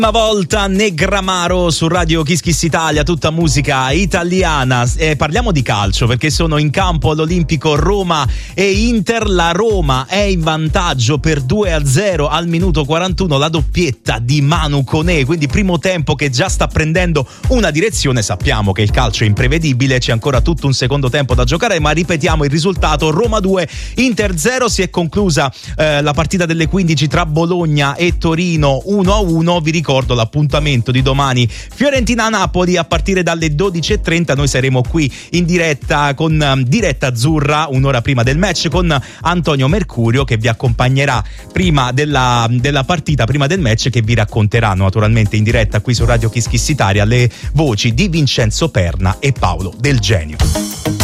Una volta Negramaro su Radio Kiss Kiss Italia, tutta musica italiana. Parliamo di calcio perché sono in campo all'Olimpico Roma e Inter. La Roma è in vantaggio per 2-0 al minuto 41, la doppietta di Manu Koné, quindi primo tempo che già sta prendendo una direzione. Sappiamo che il calcio è imprevedibile, c'è ancora tutto un secondo tempo da giocare, ma ripetiamo il risultato: Roma 2, Inter 0. Si è conclusa la partita delle 15 tra Bologna e Torino 1-1. Vi ricordo l'appuntamento di domani, Fiorentina-Napoli a partire dalle 12:30. Noi saremo qui in diretta con diretta azzurra un'ora prima del match con Antonio Mercurio, che vi accompagnerà prima della partita, prima del match, che vi racconteranno naturalmente in diretta qui su Radio Kiss Kiss Italia le voci di Vincenzo Perna e Paolo Del Genio.